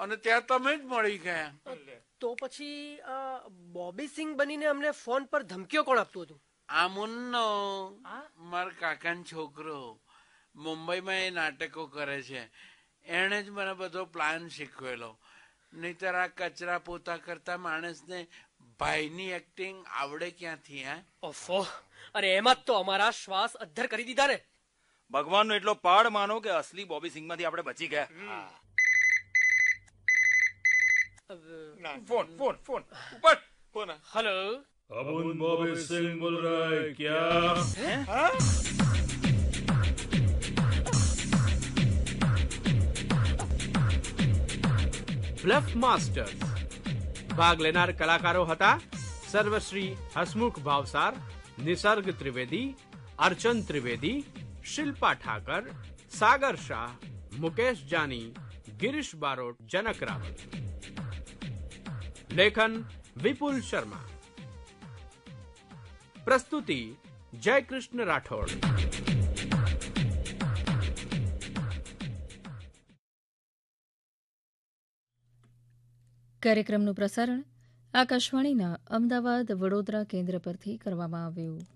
અને ત્યાં તમે જ મળી ગયા. તો પછી બોબી સિંહ બનીને અમને ફોન પર ધમકીઓ કોણ આપતું હતું? આ મુન્નો મારા કાકાનો છોકરો મુંબઈમાં એ નાટકો કરે છે. એણે જ મને બધો પ્લાન શીખવેલો. નહીતર આ કચરા પોતા કરતા માણસને ભાઈની એક્ટિંગ આવડે ક્યાંથી? ઓફો, અરે એમાં તો અમારા શ્વાસ અદ્ધર કરી દીધા ને. ભગવાનનો એટલો પાડ માનો કે અસલી બોબી સિંહ માંથી આપણે બચી ગયા. फोन फोन फोन ऊपर फोन है। हेलो, अब उन बॉबी सिंह बोल रहा है क्या? બ્લફ માસ્ટર્સ ભાગ લેનાર કલાકારો હતા સર્વશ્રી હસમુખ ભાવસાર, નિસર્ગ ત્રિવેદી, અર્ચન ત્રિવેદી, શિલ્પા ઠાકર, સાગર શાહ, મુકેશ જાની, ગિરીશ બારોટ, જનક રાવલ. લેખન વિપુલ શર્મા. પ્રસ્તુતિ જયકૃષ્ણ રાઠોડ. કાર્યક્રમનું પ્રસારણ આકાશવાણીના અમદાવાદ વડોદરા કેન્દ્ર પરથી કરવામાં આવ્યું.